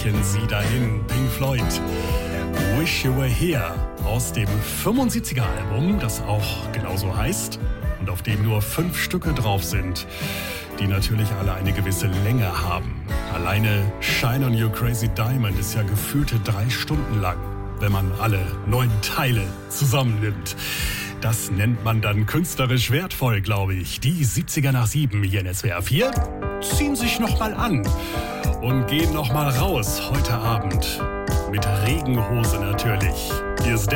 reichen sie dahin. Pink Floyd, Wish You Were Here aus dem 75er-Album, das auch genauso heißt und auf dem nur 5 Stücke drauf sind, die natürlich alle eine gewisse Länge haben. Alleine Shine on You Crazy Diamond ist ja gefühlte 3 Stunden lang, wenn man alle 9 Teile zusammennimmt. Das nennt man dann künstlerisch wertvoll, glaube ich. Die 70er nach 7 hier in SWR 4 ziehen sich nochmal an und gehen nochmal raus heute Abend. Mit Regenhose natürlich. Hier ist